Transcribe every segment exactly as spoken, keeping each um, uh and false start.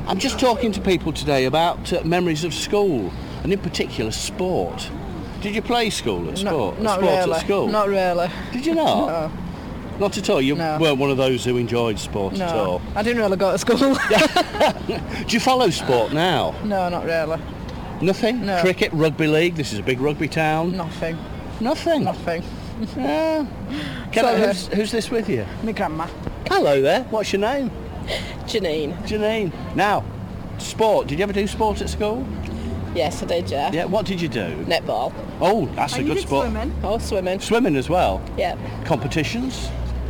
I'm just talking to people today about uh, memories of school, and in particular sport. Did you play school at sport? Not, not sport really. at school? Not really. Did you not? No. Not at all? You No. weren't one of those who enjoyed sport No. at all? I didn't really go to school. Do you follow sport now? No, not really. Nothing? No. Cricket, rugby league, this is a big rugby town? Nothing. Nothing? Nothing. Yeah. Can I, Sorry. who's, who's this with you? My grandma. Hello there, what's your name? Janine. Janine. Now, sport, did you ever do sport at school? Yes, I did, yeah. Yeah, what did you do? Netball. Oh, that's a you good did sport. swimming? Oh, swimming. Swimming as well? Yeah. Competitions?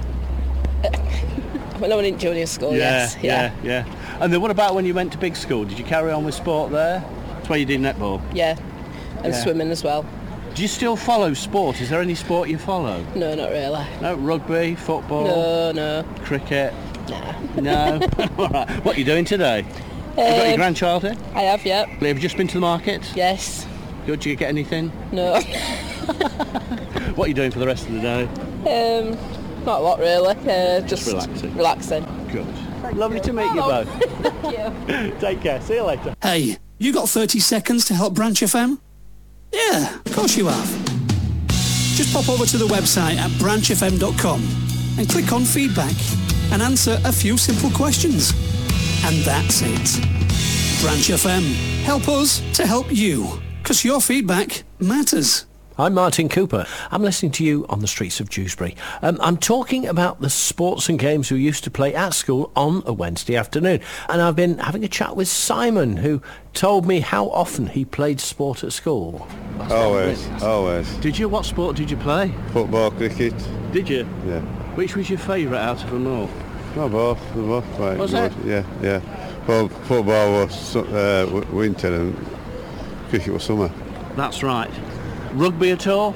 When I went in junior school, yes. yeah, yeah. And then what about when you went to big school? Did you carry on with sport there? That's where you did netball? Yeah. And Yeah. swimming as well. Do you still follow sport? Is there any sport you follow? No, not really. No, rugby, football, No, no. cricket? Nah. No? All right. What are you doing today? you got your Um, grandchild here? I have, yeah. Have you just been to the market? Yes. Good, do you get anything? No. What are you doing for the rest of the day? um, not a lot, really. Uh, just relaxing. Relaxing. Good. Lovely to meet you Hello. both. Thank you. Take care, see you later. Hey, you got thirty seconds to help Branch F M? Yeah, of course you have. Just pop over to the website at branch f m dot com and click on feedback and answer a few simple questions. And that's it. Branch F M. Help us to help you, because your feedback matters. I'm Martin Cooper. I'm listening to you on the streets of Dewsbury. Um, I'm talking about the sports and games we used to play at school on a Wednesday afternoon. And I've been having a chat with Simon, who told me how often he played sport at school. Always, always. Did you? What sport did you play? Football, cricket, Did you? yeah. Which was your favourite out of them all? No, both, they're both quite Was good. it? Yeah, yeah. Well, football was su- uh, w- winter and cricket was summer. That's right. Rugby at all?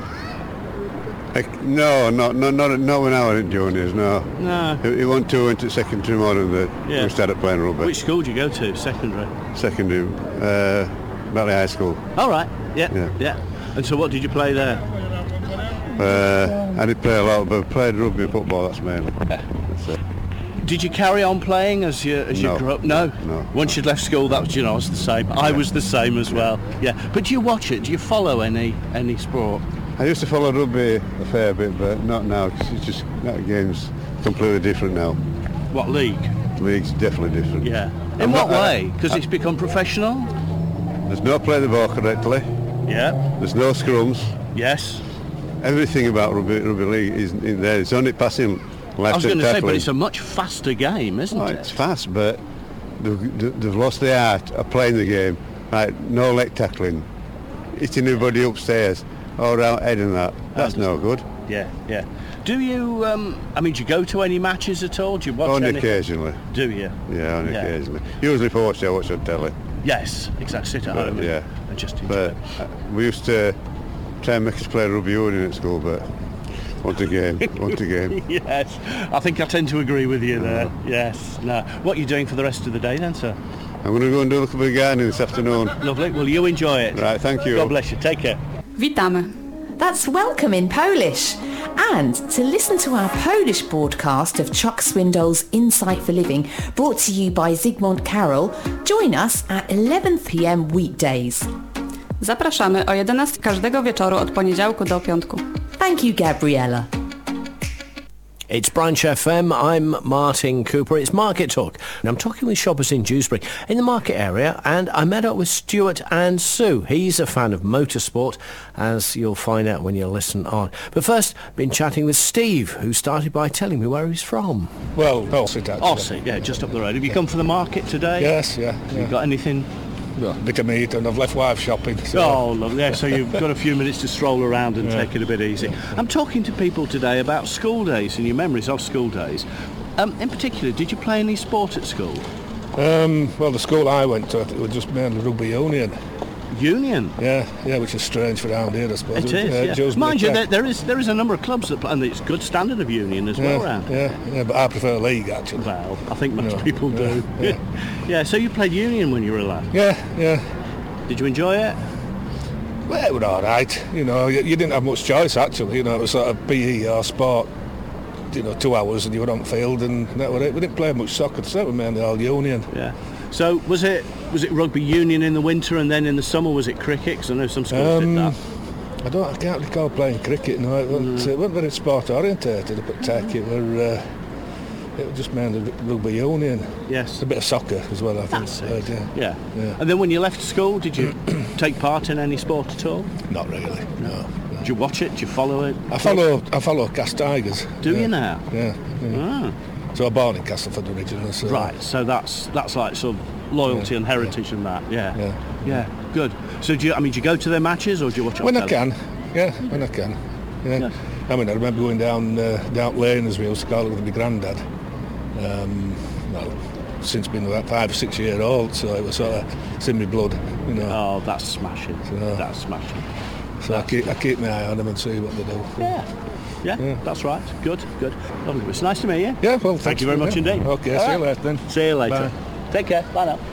Like, no, not not not not when I was in juniors. No. No. It, it went to went to secondary modern that Yeah. we started playing rugby. Which school did you go to? Secondary? Secondary, uh, Valley High School. All right. Yeah. Yeah. Yeah. And so what did you play there? Uh, I did play a lot, but I played rugby and football. That's mainly. That's it. Did you carry on playing as you as you No. grew up? No. No. Once you'd left school, that was, you know, I was the same. I was the same as well. Yeah. But do you watch it? Do you follow any any sport? I used to follow rugby a fair bit, but not now. 'Cause it's just that game's completely different now. What league? League's definitely different. Yeah. In I'm what not- way? Because it's become professional. There's no play the ball correctly. Yeah. There's no scrums. Yes. Everything about rugby, rugby league is in there. It's only passing I left was and going to say, tackling. but it's a much faster game, isn't Oh, it? it's fast, but they've, they've lost the art of playing the game. Like no leg tackling, hitting everybody upstairs, all around head and that. That's no good. Yeah, yeah. Do you? Um, I mean, do you go to any matches at all? Do you watch Only any? occasionally. Do you? Yeah, only Yeah. occasionally. Usually if I watch, I watch on telly. Yes, exactly. Sit at But, home and, yeah. and just enjoy But it. uh, we used to try and make us play rugby union at school, but once again, once again. Yes, I think I tend to agree with you there. Yes. No. What are you doing for the rest of the day then, sir? I'm going to go and do a little bit of gardening this afternoon. Lovely. Well, you enjoy it. Right, thank you. God bless you. Take care. Witamy. That's welcome in Polish. And to listen to our Polish broadcast of Chuck Swindoll's Insight for Living, brought to you by Zygmunt Carroll, join us at eleven p m weekdays. Zapraszamy o jedenastej każdego wieczoru od poniedziałku do piątku. Thank you, Gabriella. It's Branch F M, I'm Martin Cooper, it's Market Talk, and I'm talking with shoppers in Dewsbury, in the market area, and I met up with Stuart and Sue. He's a fan of motorsport, as you'll find out when you listen on. But first, been chatting with Steve, who started by telling me where he's from. Well, Ossett actually. Ossett, yeah, just up the road. Have you come for the market today? Yes, yeah. Have yeah. you got anything? Well, a bit of meat, and I've left wife shopping. So. Oh, lovely. Yeah, so you've got a few minutes to stroll around and Yeah. take it a bit easy. I'm talking to people today about school days and your memories of school days. Um, in particular, did you play any sport at school? Um, well, the school I went to, it was just mainly rugby union. Union? Yeah, yeah, which is strange for around here, I suppose. It is, Uh, yeah. Dewsbury Mind you, Tech. there, there is there is a number of clubs that play, and it's good standard of union as yeah, well around. Yeah, yeah, but I prefer league, actually. Well, I think most No, people yeah, do. yeah. Yeah, so you played union when you were a lad? Yeah, yeah. Did you enjoy it? Well, it was all right. You know, you, you didn't have much choice, actually. You know, it was sort of P E or sport. you know, two hours and you were on field and that was it. We didn't play much soccer, so that was mainly all union. Yeah. So was it was it rugby union in the winter and then in the summer was it cricket? Because I know some schools Um, did that. I don't, I can't recall playing cricket, no, it wasn't, Mm. it wasn't very sport orientated up at Tech, it were, uh, it was just mainly rugby union. Yes. A bit of soccer as well, I think. That's it. Heard, yeah. Yeah. Yeah. And then when you left school, did you take part in any sport at all? Not really, no. no. Do you watch it? Do you follow it? I follow, I follow Cast Tigers. Do yeah. you now? Yeah. yeah. Ah. So I'm born in Castleford originally. So. Right, so that's that's like sort of loyalty Yeah, and heritage and that, yeah. Yeah. Yeah, good. So do you, I mean, do you go to their matches or do you watch it on When I telly? can, yeah, when I can. Yeah. Yeah. I mean, I remember going down uh, down Lane, as we used to call it, with my granddad. Um, well, since been about five or six year old, so it was sort of it's in my blood, you know. Oh, that's smashing. So- That's smashing. So I keep I keep my eye on them and see what they do. Yeah. Yeah, Yeah. that's right. Good, good. Lovely. It's nice to meet you. Yeah, well, Thank thanks you very for much that. indeed. Okay, All see you right. later then. See you later. Bye. Take care. Bye now.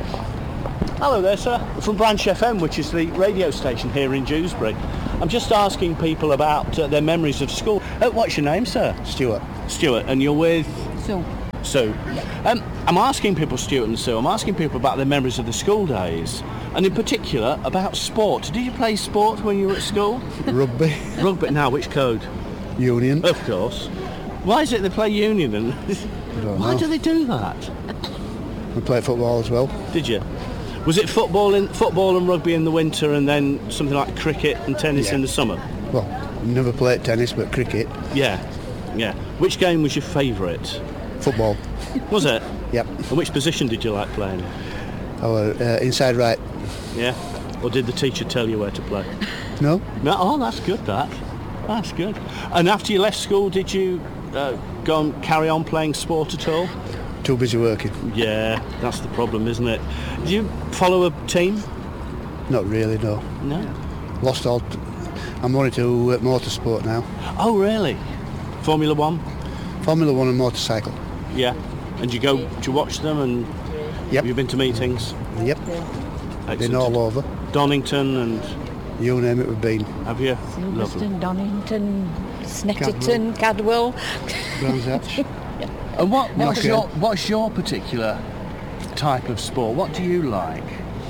Hello there, sir. We're from Branch F M, which is the radio station here in Dewsbury. I'm just asking people about uh, their memories of school. Uh, what's your name, sir? Stuart. Stuart, and you're with So, Sue. Um, I'm asking people, Stuart and Sue, I'm asking people about their memories of the school days, and in particular about sport. Did you play sport when you were at school? Rugby. Rugby. Now, which code? Union. Of course. Why is it they play union? And don't why know. do they do that? We play football as well. Did you? Was it football in football and rugby in the winter, and then something like cricket and tennis Yeah. in the summer? Well, never played tennis, but cricket. Yeah, yeah. Which game was your favourite? Football. Was it? Yep. And which position did you like playing? Our uh, inside right. Yeah. Or did the teacher tell you where to play? No? No. Oh, that's good. That. That's good. And after you left school, did you uh, go and carry on playing sport at all? Too busy working. Yeah, that's the problem, isn't it? Do you follow a team? Not really, no. No. Lost all. T- I'm more into uh, motorsport now. Oh, really? Formula One? Formula One and motorcycle. Yeah. And do you go? Do you watch them? And Yep. have you been to meetings? Yep. Excellent. Been all over. Donington and You name it, we've been. have you? Lovely. Silverstone, Donington, Snetterton, Cadwell. Brands Hatch. And what, what's Okay. your what's your particular type of sport? What do you like?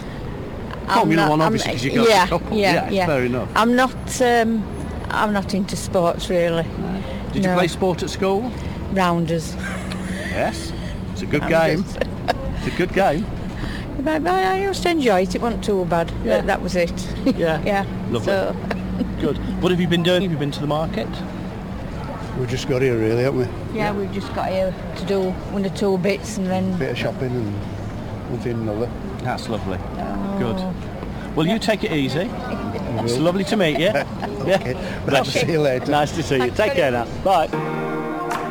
Formula not- One, I'm- obviously, because you go to yeah, a couple. Yeah, Yeah, yeah. fair enough. I'm not. Um, I'm not into sports really. Did you No. play sport at school? Rounders. Yes. It's a good game. Rounders. It's a good game. But I I used to enjoy it. It wasn't too bad. Yeah. That, that was it. Yeah. yeah. Lovely. So, Good. What have you been doing? Have you been to the market? We've just got here, really, haven't we? yeah, we've just got here to do one or two bits and then. Bit of shopping and one thing and another. That's lovely. Oh. Good. Well, you take it easy. It's lovely to meet you. Yeah. Okay. But I'll see you later. Nice to see you. Thanks Take very care now. Bye.